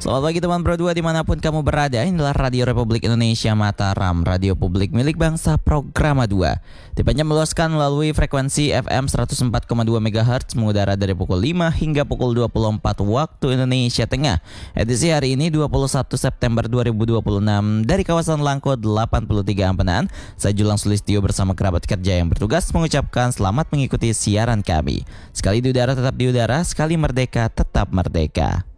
Selamat pagi teman Pro 2 dimanapun kamu berada. Inilah Radio Republik Indonesia Mataram, radio publik milik bangsa Programa 2. Dipanjang meluaskan melalui frekuensi FM 104,2 MHz, mengudara dari pukul 5 hingga pukul 24 waktu Indonesia Tengah. Edisi hari ini 21 September 2026 dari kawasan Langko 83 Ampenan. Saya Julang Sulistyo bersama kerabat kerja yang bertugas mengucapkan selamat mengikuti siaran kami. Sekali di udara tetap di udara, sekali merdeka tetap merdeka.